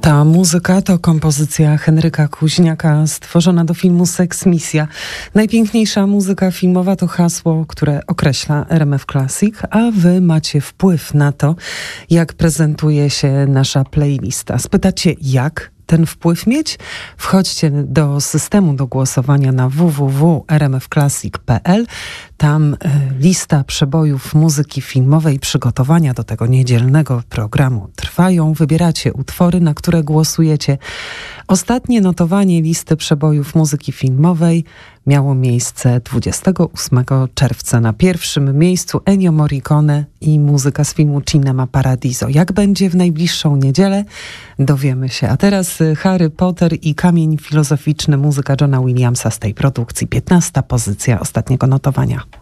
Ta muzyka to kompozycja Henryka Kuźniaka stworzona do filmu Seksmisja. Najpiękniejsza muzyka filmowa to hasło, które określa RMF Classic, a wy macie wpływ na to, jak prezentuje się nasza playlista. Spytacie, jak ten wpływ mieć? Wchodźcie do systemu do głosowania na www.rmfclassic.pl. Tam lista przebojów muzyki filmowej, przygotowania do tego niedzielnego programu trwają. Wybieracie utwory, na które głosujecie. Ostatnie notowanie listy przebojów muzyki filmowej miało miejsce 28 czerwca. Na pierwszym miejscu Ennio Morricone i muzyka z filmu Cinema Paradiso. Jak będzie w najbliższą niedzielę? Dowiemy się. A teraz Harry Potter i Kamień Filozoficzny, muzyka Johna Williamsa z tej produkcji. 15. pozycja ostatniego notowania.